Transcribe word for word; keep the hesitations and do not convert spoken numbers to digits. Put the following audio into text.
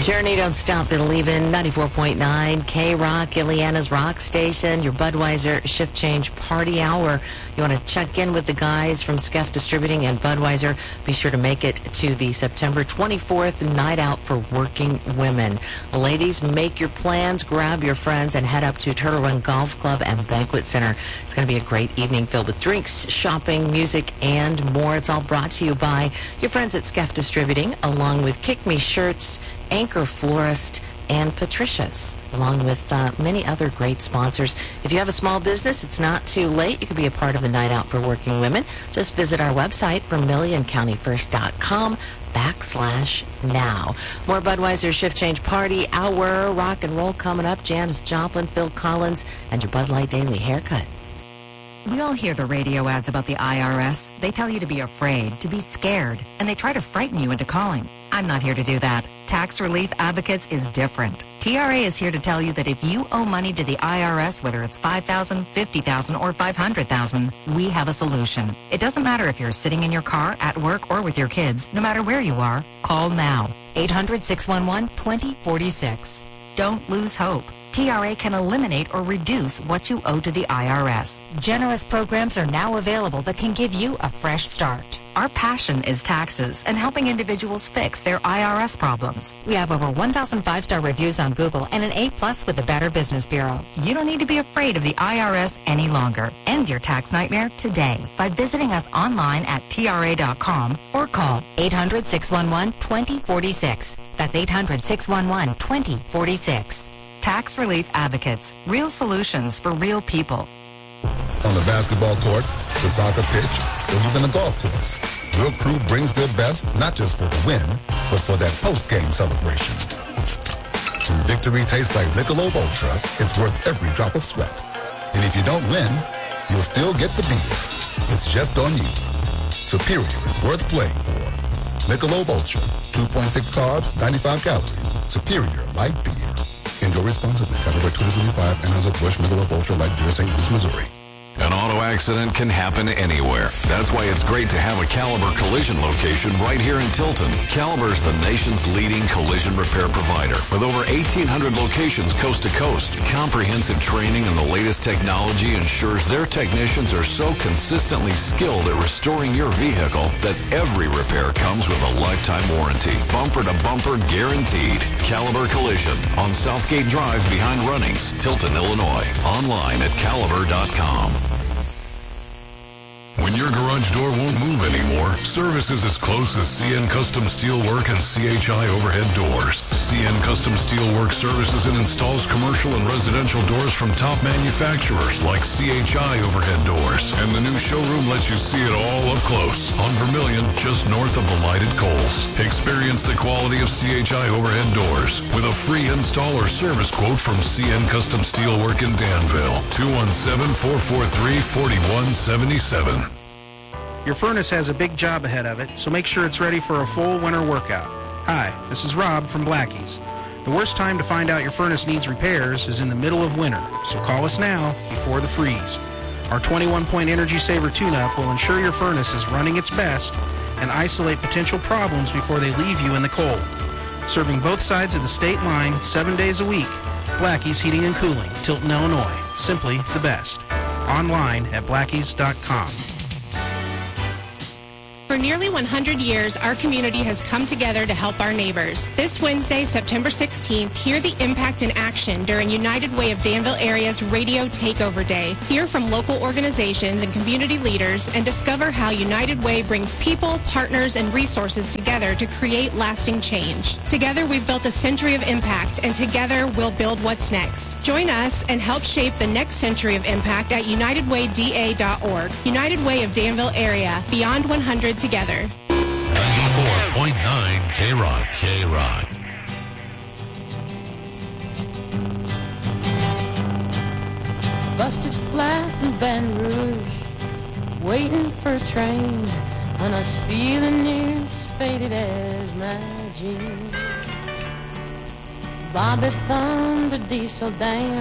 Journey Don't Stop, It'll Even, ninety-four point nine, K-Rock, Ileana's Rock Station, your Budweiser Shift Change Party Hour. You want to check in with the guys from Skeff Distributing and Budweiser. Be sure to make it to the September twenty-fourth Night Out for Working Women. Ladies, make your plans, grab your friends, and head up to Turtle Run Golf Club and Banquet Center. It's going to be a great evening filled with drinks, shopping, music, and more. It's all brought to you by your friends at Skeff Distributing, along with Kick Me Shirts, Anchor Florist, and Patricia's, along with uh, many other great sponsors. If you have a small business, it's not too late. You can be a part of the Night Out for Working Women. Just visit our website, vermilion county first dot com backslash now. More Budweiser Shift Change Party Hour, rock and roll coming up. Janis Joplin, Phil Collins, and your Bud Light Daily Haircut. We all hear the radio ads about the I R S. They tell you to be afraid, to be scared, and they try to frighten you into calling. I'm not here to do that. Tax Relief Advocates is different. T R A is here to tell you that if you owe money to the I R S, whether it's five thousand dollars, fifty thousand dollars, or five hundred thousand dollars, we have a solution. It doesn't matter if you're sitting in your car, at work, or with your kids. No matter where you are, call now. eight hundred, six one one, two zero four six. Don't lose hope. T R A can eliminate or reduce what you owe to the I R S. Generous programs are now available that can give you a fresh start. Our passion is taxes and helping individuals fix their I R S problems. We have over one thousand five-star reviews on Google and an A plus with the Better Business Bureau. You don't need to be afraid of the I R S any longer. End your tax nightmare today by visiting us online at T R A dot com or call eight hundred, six one one, two zero four six. That's eight hundred, six one one, two zero four six. Tax Relief Advocates. Real solutions for real people. On the basketball court, the soccer pitch, or even the golf course, your crew brings their best not just for the win, but for that post-game celebration. When victory tastes like Michelob Ultra, it's worth every drop of sweat. And if you don't win, you'll still get the beer. It's just on you. Superior is worth playing for. Michelob Ultra, two point six carbs, ninety-five calories. Superior light beer. Enjoy responsibly. Copyright twenty twenty-five, Anheuser-Busch, Michelob Ultra Light Beer, Saint Louis, Missouri. An auto accident can happen anywhere. That's why it's great to have a Caliber collision location right here in Tilton. Caliber's the nation's leading collision repair provider with over eighteen hundred locations coast to coast. Comprehensive training and the latest technology ensures their technicians are so consistently skilled at restoring your vehicle that every repair comes with a lifetime warranty. Bumper to bumper guaranteed. Caliber Collision on Southgate Drive behind Runnings, Tilton, Illinois. Online at caliber dot com. When your garage door won't move anymore, service is as close as C N Custom Steelwork and C H I Overhead Doors. C N Custom Steelwork services and installs commercial and residential doors from top manufacturers like C H I Overhead Doors. And the new showroom lets you see it all up close on Vermilion, just north of the lighted Coles. Experience the quality of C H I Overhead Doors with a free install or service quote from C N Custom Steelwork in Danville. two one seven, four four three, four one seven seven. Your furnace has a big job ahead of it, so make sure it's ready for a full winter workout. Hi, this is Rob from Blackie's. The worst time to find out your furnace needs repairs is in the middle of winter, so call us now before the freeze. Our twenty-one point Energy Saver tune-up will ensure your furnace is running its best and isolate potential problems before they leave you in the cold. Serving both sides of the state line seven days a week, Blackie's Heating and Cooling, Tilton, Illinois. Simply the best. Online at blackies dot com. For nearly one hundred years, our community has come together to help our neighbors. This Wednesday, September sixteenth, hear the impact in action during United Way of Danville Area's Radio Takeover Day. Hear from local organizations and community leaders and discover how United Way brings people, partners, and resources together to create lasting change. Together, we've built a century of impact, and together, we'll build what's next. Join us and help shape the next century of impact at united way d a dot org. United Way of Danville Area, beyond one hundred together. ninety-four point nine K-Rock. K-Rock. Busted flat in Baton Rouge, waiting for a train, and I was feeling near as faded as my jeans. Bobby thumbed a diesel down